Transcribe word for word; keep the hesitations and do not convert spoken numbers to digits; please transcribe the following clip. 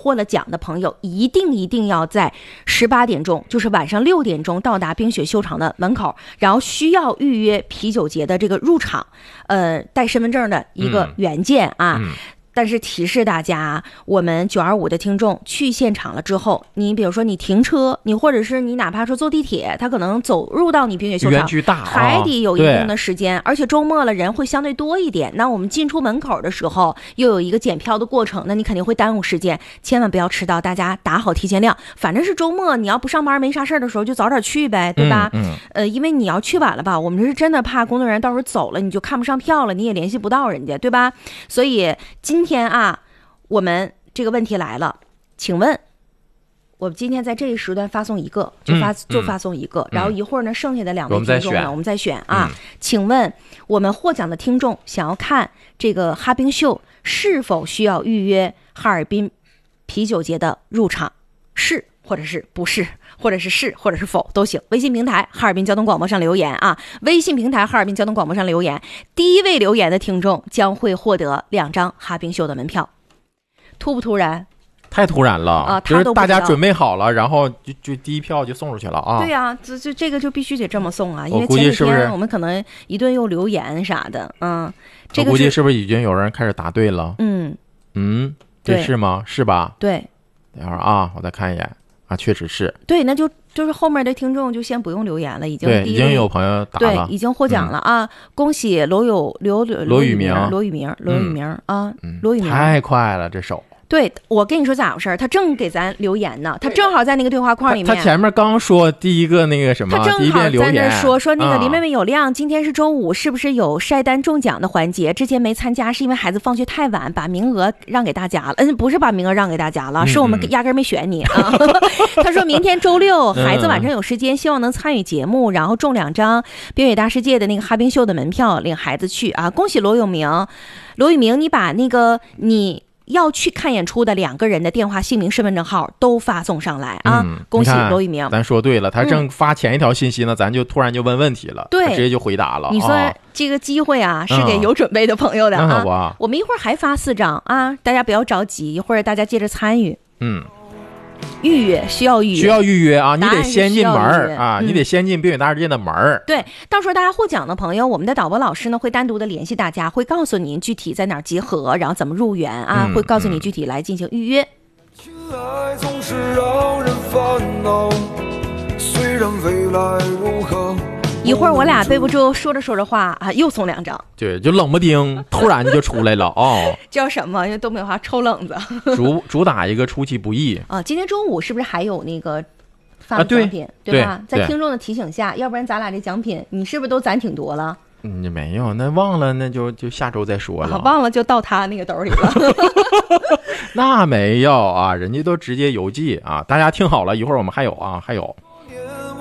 获了奖的朋友，一定一定要在十八点钟，就是晚上六点钟到达冰雪秀场的门口，然后需要预约啤酒节的这个入场，呃，带身份证的一个原件啊。嗯嗯，但是提示大家，我们九二五的听众去现场了之后，你比如说你停车，你或者是你哪怕说坐地铁，他可能走入到你冰雪秀场， 园区大还得有一定的时间，而且周末了人会相对多一点。那我们进出门口的时候又有一个检票的过程，那你肯定会耽误时间，千万不要迟到。大家打好提前量，反正是周末，你要不上班没啥事儿的时候就早点去呗，对吧？嗯，嗯呃，因为你要去晚了吧，我们是真的怕工作人员到时候走了，你就看不上票了，你也联系不到人家，对吧？所以今天啊。我们这个问题来了，请问我们今天在这一时段发送一个，就发、嗯、就发送一个、嗯、然后一会儿呢剩下的两位听众呢我们再选啊、嗯、请问我们获奖的听众想要看这个哈冰秀是否需要预约哈尔滨啤酒节的入场，是或者是不是，或者是是或者是否都行。微信平台哈尔滨交通广播上留言啊，微信平台哈尔滨交通广播上留言，第一位留言的听众将会获得两张哈冰秀的门票。突不突然？ 太突然了啊！就是大家准备好了，然后就就第一票就送出去了啊！ 对呀、啊，这这这个就必须得这么送啊，因为前几天我们可能一顿又留言啥的，嗯，这个我估计是不是已经有人开始答对了？ 嗯嗯，这是吗？是吧？ 对， 等会儿啊，我再看一眼啊，确实是。 对，那就就是后面的听众就先不用留言了，已经对，已经有朋友答了， 对，已经获奖了、嗯、啊！恭喜罗有刘罗宇明， 罗宇明，罗宇明、嗯、啊，罗宇明太快了，这手。 对，我跟你说咋回事，他正给咱留言呢，他正好在那个对话框里面。 他, 他前面刚说第一个那个什么， 他正好在那说说那个林妹妹有亮、嗯，今天是周五，是不是有晒单中奖的环节？之前没参加是因为孩子放学太晚，把名额让给大家了。嗯，不是把名额让给大家了，嗯、是我们压根没选你啊。他说明天周六孩子晚上有时间，希望能参与节目，然后中两张冰雪大世界的那个哈冰秀的门票，领孩子去啊！恭喜罗有明，罗宇明，你把那个你。要去看演出的两个人的电话、姓名、身份证号都发送上来啊！嗯、恭喜罗宇明， 咱说对了，他正发前一条信息呢，嗯、咱就突然就问问题了， 对， 直接就回答了。 你说这个机会啊，哦、是给有准备的朋友的啊！ 嗯嗯、 我们一会儿还发四张啊，大家不要着急，一会儿大家接着参与。 嗯。 预约需要预约， 需要预约啊！你得先进门啊、嗯，你得先进冰雪大世界的门。 对，到时候大家获奖的朋友，我们的导播老师呢会单独的联系大家，会告诉您具体在哪儿集合，然后怎么入园啊，嗯、会告诉你具体来进行预约。亲爱总是让人烦恼，虽然未来如何。一会儿我俩背不住说着说着话啊，又送两张。 对，就冷不丁突然就出来了哦。 叫什么？因为东北话抽冷子。 主主打一个出其不意啊！今天中午是不是还有那个发奖品、啊、对, 对吧？在听众的提醒下，要不然咱俩这奖品你是不是都攒挺多了？ 嗯，没有，那忘了，那就就下周再说了。 啊、忘了就到他那个兜里了。 那没有啊，人家都直接邮寄啊！大家听好了，一会儿我们还有啊，还有。